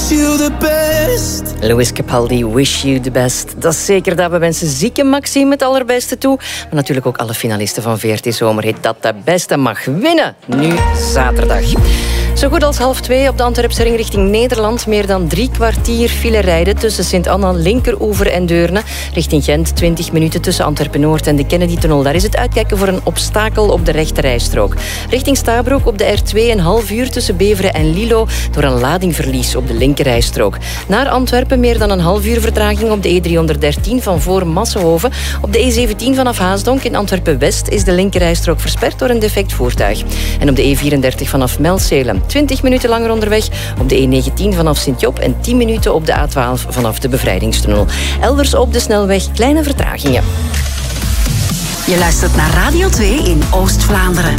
you the best. Louis Capaldi, wish you the best. Dat is zeker dat we wensen zieke Maxime het allerbeste toe. Maar natuurlijk ook alle finalisten van VRT Zomerhit dat de beste mag winnen. Nu zaterdag. Zo goed als 1:30 op de Antwerpse ring richting Nederland. Meer dan 3 kwartier file rijden tussen Sint-Anna, Linkeroever en Deurne. Richting Gent 20 minuten tussen Antwerpen-Noord en de Kennedy-tunnel. Daar is het uitkijken voor een obstakel op de rechterrijstrook. Richting Stabroek op de R2 een half uur tussen Beveren en Lilo door een ladingverlies op de linkerrijstrook. Naar Antwerpen meer dan een half uur vertraging op de E313 van voor Massenhoven. Op de E17 vanaf Haasdonk in Antwerpen-West is de linkerrijstrook versperd door een defect voertuig. En op de E34 vanaf Melcelen 20 minuten langer onderweg op de E19 vanaf Sint-Job en 10 minuten op de A12 vanaf de Bevrijdingstunnel. Elders op de snelweg kleine vertragingen. Je luistert naar Radio 2 in Oost-Vlaanderen.